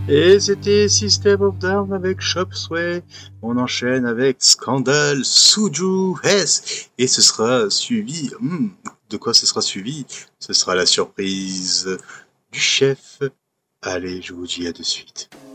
Et c'était System of Down avec Chop Suey. On enchaîne avec Scandal, Suju S. Et ce sera suivi. De quoi ce sera suivi? Ce sera la surprise du chef. Allez, je vous dis à de suite.